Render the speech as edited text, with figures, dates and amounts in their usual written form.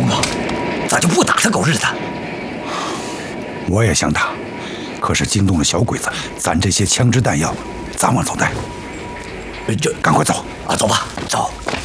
红光，咋就不打他狗日的？ 我也想打，可是惊动了小鬼子，咱这些枪支弹药咋往走带？ 这赶快走啊，走吧，走。